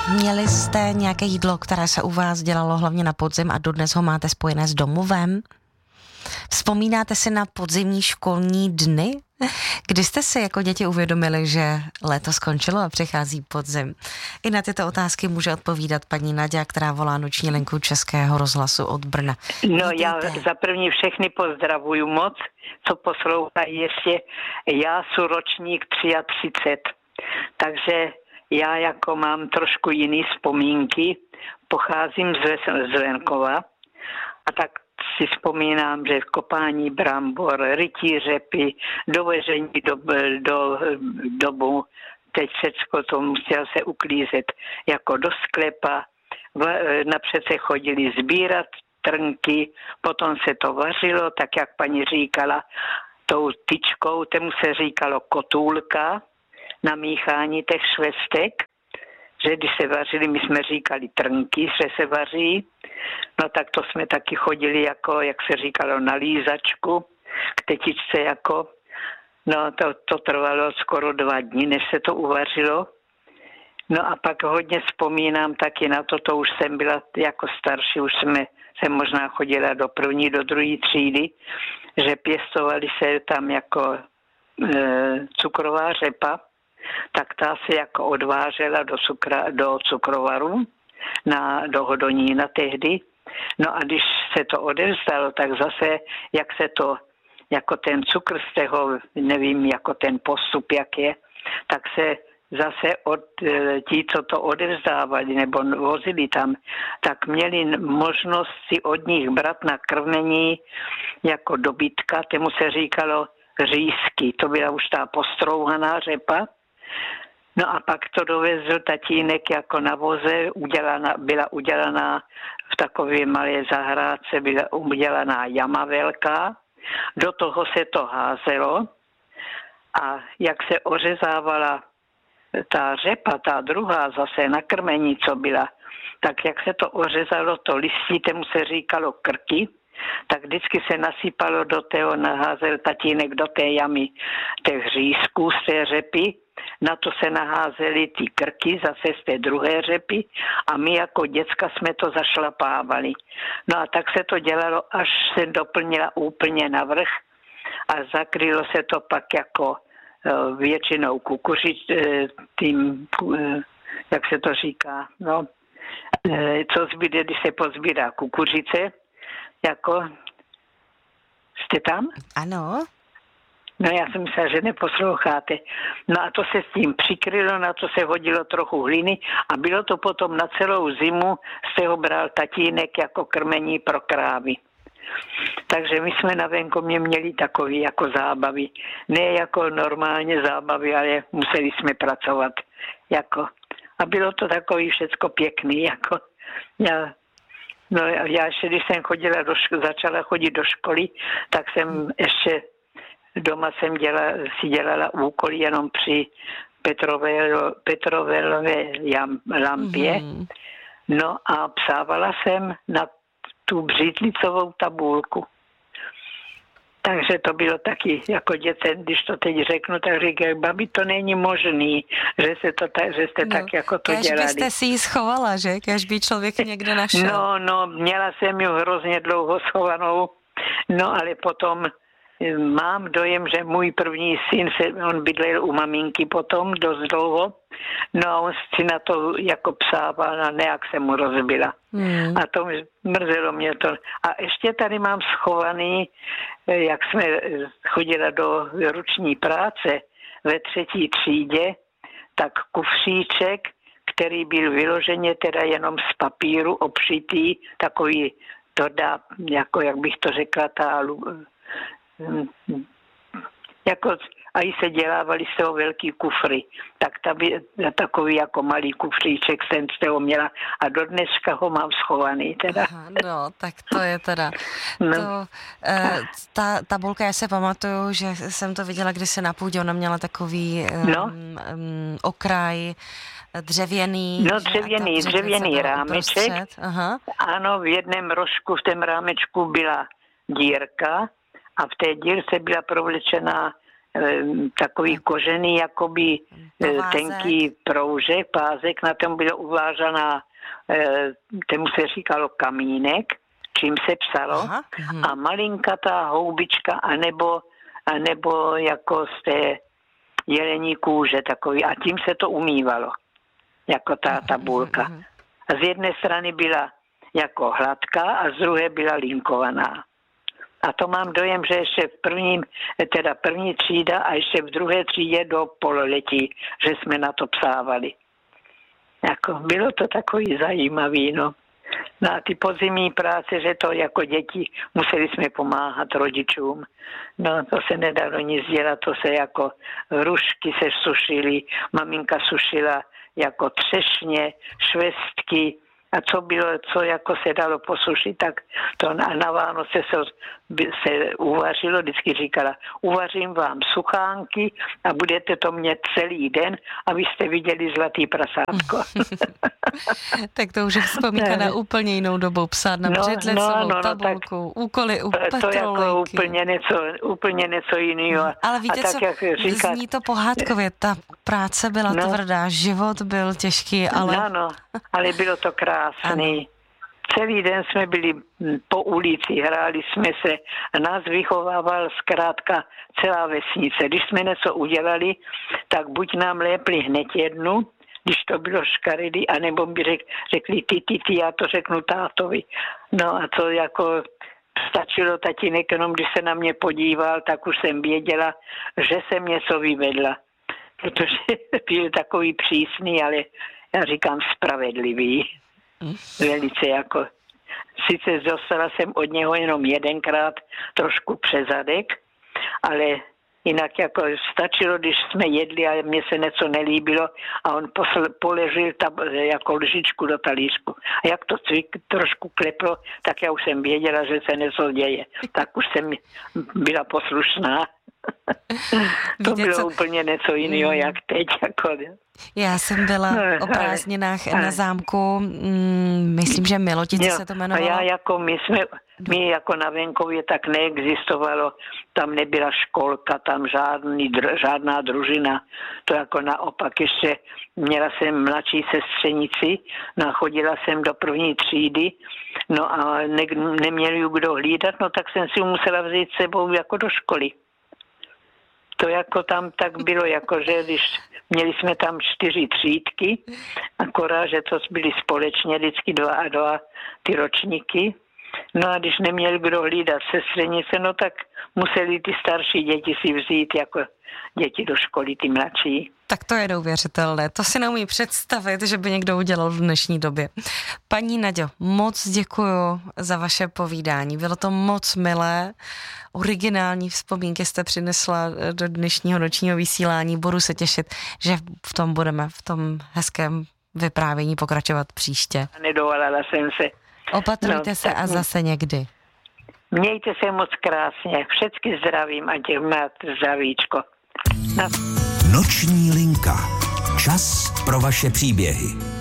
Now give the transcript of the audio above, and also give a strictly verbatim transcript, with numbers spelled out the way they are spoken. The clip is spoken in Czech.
Měli jste nějaké jídlo, které se u vás dělalo hlavně na podzim a dodnes ho máte spojené s domovem? Vzpomínáte si na podzimní školní dny, kdy jste si jako děti uvědomili, že léto skončilo a přichází podzim? I na tyto otázky může odpovídat paní Naďa, která volá noční linku Českého rozhlasu od Brna. No Vítejte. Já za první všechny pozdravuju moc, co poslouchají ještě. Já jsem ročník třicet tři, takže já jako mám trošku jiný vzpomínky, pocházím z, z venkova a tak si vzpomínám, že kopání brambor, rytí řepy, dovežení do, do dobu, teď všecko to musel se uklízet jako do sklepa, napřed se chodili sbírat trnky, potom se to vařilo, tak jak paní říkala, tou tyčkou, tomu se říkalo kotůlka, na míchání těch švestek, že když se vařili, my jsme říkali trnky, že se vaří, no tak to jsme taky chodili jako, jak se říkalo, na lízačku, k tetičce jako, no to, to trvalo skoro dva dny, než se to uvařilo. No a pak hodně vzpomínám taky na to, to už jsem byla jako starší, už jsme, jsem možná chodila do první, do druhé třídy, že pěstovali se tam jako e, cukrová řepa, tak ta se jako odvážela do, cukra, do cukrovaru, na, do Hodonína tehdy. No a když se to odevzdalo, tak zase, jak se to, jako ten cukr z toho, nevím, jako ten postup, jak je, tak se zase od tí, co to odevzdávali nebo vozili tam, tak měli možnost si od nich brát na krmení jako dobytka, tomu se říkalo řízky, to byla už ta postrouhaná řepa. No a pak to dovezl tatínek jako na voze, udělaná, byla udělaná v takové malé zahrádce, byla udělaná jama velká, do toho se to házelo a jak se ořezávala ta řepa, ta druhá zase na krmení, co byla, tak jak se to ořezalo, to listí, tomu se říkalo krky, tak vždycky se nasypalo do toho, naházel tatínek do té jamy těch řízků z té řepy, na to se naházely ty krky zase z té druhé řepy a my jako děcka jsme to zašlapávali. No a tak se to dělalo, až se doplnila úplně na vrch a zakrylo se to pak jako většinou kukuřič, tím, jak se to říká, no, co zbyde, když se pozbírá kukuřice, jako, jste tam? Ano. No já jsem myslela, že neposloucháte. No a to se s tím přikrylo, na to se hodilo trochu hliny a bylo to potom na celou zimu, z toho bral tatínek jako krmení pro krávy. Takže my jsme na venkomě měli takový jako zábavy. Ne jako normálně zábavy, ale museli jsme pracovat. Jako. A bylo to takový všecko pěkný. Jako. Já, no já ještě, když jsem chodila do ško- začala chodit do školy, tak jsem ještě doma jsem dělala, si dělala úkoly jenom při Petrovel, Petrovelové lampě. Mm-hmm. No a psávala jsem na tu břidlicovou tabulku. Takže to bylo taky, jako děce, když to teď řeknu, tak říkají, babi, to není možný, že, se to ta, že jste no, tak jako to dělali. Kéž byste si ji schovala, že? Kéž by člověk někde našel. No, no, měla jsem ji hrozně dlouho schovanou, no ale potom mám dojem, že můj první syn, se, on bydlel u maminky potom dost dlouho, no a on si na to jako psával a nějak se mu rozbila. Hmm. A to mrzelo mě to. A ještě tady mám schovaný, jak jsme chodili do ruční práce ve třetí třídě, tak kufříček, který byl vyloženě teda jenom z papíru obšitý, takový, to dá, jako jak bych to řekla, ta jako, a i se dělávali z toho velký kufry. Tak ta by, takový jako malý kufříček jsem z toho měla a do dneška ho mám schovaný teda. Aha, no, tak to je teda. No. To, eh, ta tabulka, já se pamatuju, že jsem to viděla kdysi na půdě, ona měla takový um, no. um, okraj dřevěný. No dřevěný, dřevěný rámeček. Aha. Ano, v jednom rožku v tom rámečku byla dírka, a v té dírce byla provlečená takový kožený, jakoby Provázek. Tenký proužek, pázek, na tom byla uvážaná, tomu se říkalo kamínek, čím se psalo, aha, a malinkatá houbička, anebo, anebo jako z té jelení kůže takový, a tím se to umývalo, jako ta tabulka. A z jedné strany byla jako hladká a z druhé byla linkovaná. A to mám dojem, že ještě v prvním, teda první třída a ještě v druhé třídě do pololetí, že jsme na to psávali. Jako, bylo to takový zajímavý, no. No a ty podzimní práce, že to jako děti museli jsme pomáhat rodičům. No to se nedalo nic dělat, to se jako hrušky se sušily, maminka sušila jako třešně, švestky, a co bylo, co jako se dalo posušit, tak to na, na Vánoce se, se uvařilo, vždycky říkala, uvařím vám suchánky a budete to mít celý den, abyste viděli zlatý prasátko. Tak to už je vzpomínka na úplně jinou dobu, psát na břidlicovou no, no, no, tabulku, tak, úkoly u petrolejky. To jako úplně něco, úplně něco jiného. Ale víte, a tak, co, jak říkat, zní to pohádkově, ta práce byla no, tvrdá, život byl těžký, ale... No, no, ale bylo to krásný. Ano. Celý den jsme byli po ulici, hráli jsme se a nás vychovával zkrátka celá vesnice. Když jsme něco udělali, tak buď nám lépli hned jednu, když to bylo škaredý, anebo by řek, řekli ty, ty, ty, já to řeknu tátovi. No a to jako stačilo tatínek, jenom když se na mě podíval, tak už jsem věděla, že jsem něco vyvedla. Protože byl takový přísný, ale já říkám spravedlivý. Velice jako, sice dostala jsem od něho jenom jedenkrát trošku přes zadek, ale jinak jako stačilo, když jsme jedli a mně se něco nelíbilo a on posl, poležil ta, jako lžičku do talířku. A jak to cvik trošku kleplo, tak já už jsem věděla, že se něco děje. Tak už jsem byla poslušná. To bylo co? Úplně něco jiného, jak teď. Jako... Já jsem byla o prázdninách ale, ale. na zámku, mm, myslím, že Milotice se to jmenovalo. A já jako, my jsme, my jako na venkově tak neexistovalo, tam nebyla školka, tam žádný, žádná družina. To jako naopak ještě, měla jsem mladší sestřenici, no chodila jsem do první třídy, no a ne, neměl ju kdo hlídat, no tak jsem si ju musela vzít sebou jako do školy. To jako tam tak bylo, jako že když měli jsme tam čtyři třídky, akorát, že to byly společně vždycky dva a dva ty ročníky. No a když neměli kdo hlídat sestřenice, no tak museli ty starší děti si vzít jako děti do školy, ty mladší. Tak to je neuvěřitelné. To si neumí představit, že by někdo udělal v dnešní době. Paní Naďo, moc děkuju za vaše povídání. Bylo to moc milé. Originální vzpomínky jste přinesla do dnešního nočního vysílání. Budu se těšit, že v tom budeme, v tom hezkém vyprávění pokračovat příště. Nedovolala jsem se. Opatrujte no, se a zase někdy. Mějte se moc krásně. Všecky zdravím a tě máte zdravíčko. No. Noční linka. Čas pro vaše příběhy.